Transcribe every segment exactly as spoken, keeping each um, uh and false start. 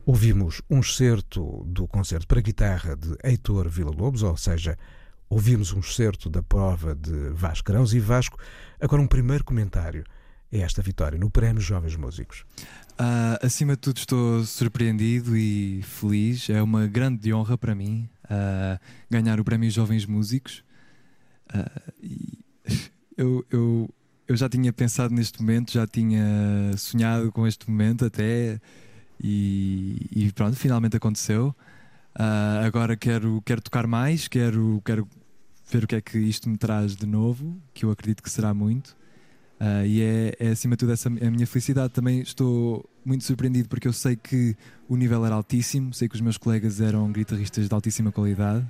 Ouvimos um excerto do concerto para guitarra de Heitor Villa-Lobos, ou seja, ouvimos um excerto da prova de Vasco Grãos. E Vasco, agora um primeiro comentário a esta vitória no Prémio Jovens Músicos. Uh, acima de tudo estou surpreendido e feliz. É uma grande honra para mim uh, ganhar o Prémio Jovens Músicos. Uh, e eu, eu, eu já tinha pensado neste momento, já tinha sonhado com este momento até, e, e pronto, finalmente aconteceu. Uh, agora quero, quero tocar mais, quero, quero ver o que é que isto me traz de novo, que eu acredito que será muito. Uh, e é, é acima de tudo essa a minha felicidade. Também estou muito surpreendido porque eu sei que o nível era altíssimo, sei que os meus colegas eram guitarristas de altíssima qualidade,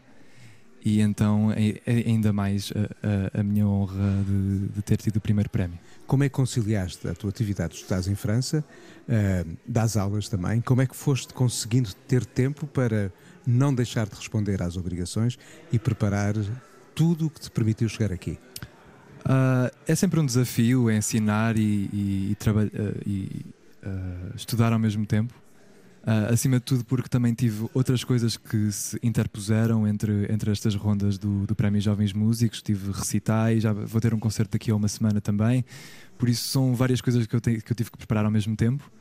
e então é, é ainda mais a, a, a minha honra de, de ter tido o primeiro prémio. Como é que conciliaste a tua atividade? Tu estás em França, uh, dás aulas também. Como é que foste conseguindo ter tempo para não deixar de responder às obrigações e preparar tudo o que te permitiu chegar aqui? Uh, é sempre um desafio, é ensinar e, e, e, traba- uh, e uh, estudar ao mesmo tempo. Uh, acima de tudo porque também tive outras coisas que se interpuseram entre, entre estas rondas do, do Prémio Jovens Músicos. Tive recitais, já vou ter um concerto daqui a uma semana também. Por isso são várias coisas que eu, te, que eu tive que preparar ao mesmo tempo.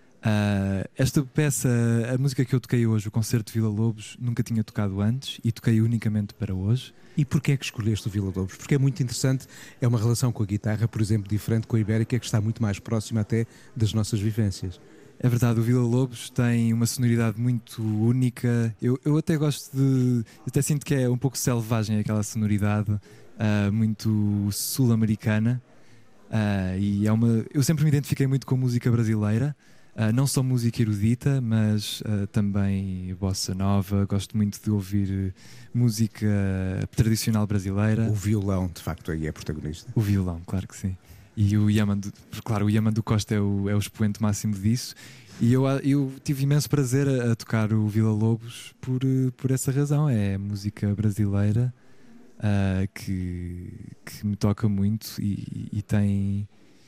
Uh, esta peça, a música que eu toquei hoje, o concerto de Villa-Lobos, nunca tinha tocado antes e toquei unicamente para hoje. E porquê é que escolheste o Villa-Lobos? Porque é muito interessante, é uma relação com a guitarra, por exemplo, diferente com a Ibérica, que está muito mais próxima até das nossas vivências. É verdade, o Villa-Lobos tem uma sonoridade muito única. Eu, eu até gosto de... Até sinto que é um pouco selvagem aquela sonoridade, uh, muito sul-americana. Uh, e é uma... Eu sempre me identifiquei muito com música brasileira. Uh, não só música erudita, mas uh, também bossa nova. Gosto muito de ouvir música tradicional brasileira. O violão, de facto, aí é protagonista. O violão, claro que sim. E o Yaman, claro, o Yaman do Costa é o, é o expoente máximo disso. E eu, eu tive imenso prazer a, a tocar o Villa-Lobos por, por essa razão. É música brasileira uh, que, que me toca muito e, e tem...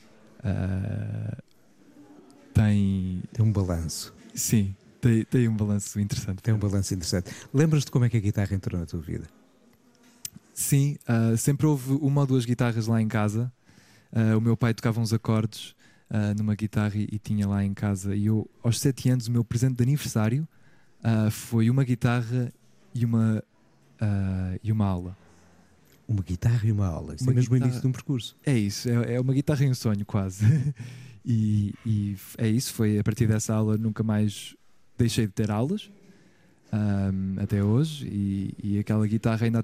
Uh, tem... Tem um balanço. Sim, tem, tem um balanço interessante. Tem um balanço interessante. Lembras-te como é que a guitarra entrou na tua vida? Sim, uh, sempre houve uma ou duas guitarras lá em casa. Uh, o meu pai tocava uns acordes uh, numa guitarra e, e tinha lá em casa. E eu, aos sete anos, o meu presente de aniversário uh, foi uma guitarra e uma, uh, e uma aula. Uma guitarra e uma aula? Isso uma é mesmo guitarra... o início de um percurso. É isso, é, é uma guitarra e um sonho quase. e, e é isso, foi a partir dessa aula nunca mais deixei de ter aulas. Um, até hoje, e, e aquela guitarra ainda